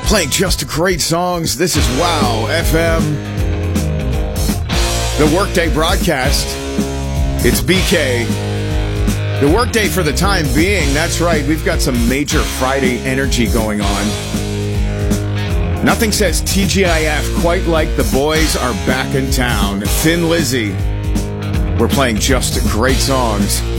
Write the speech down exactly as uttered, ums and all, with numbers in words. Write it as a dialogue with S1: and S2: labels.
S1: Playing just great songs. This is Wow F M. The Workday broadcast. It's B K. The Workday for the time being. That's right. We've got some major Friday energy going on. Nothing says T G I F quite like the boys are back in town. Thin Lizzy. We're playing just great songs.